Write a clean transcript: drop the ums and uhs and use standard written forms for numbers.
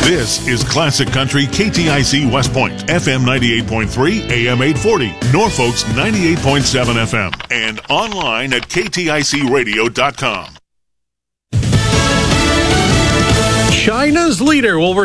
This is Classic Country KTIC West Point, FM 98.3, AM 840, Norfolk's 98.7 FM, and online at kticradio.com. China's leader will